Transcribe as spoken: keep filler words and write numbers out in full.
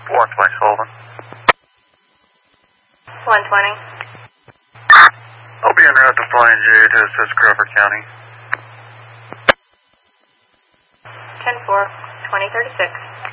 one twenty Sullivan. one twenty. I'll be en route to Flying J to assist Crawford County. ten four, twenty thirty-six.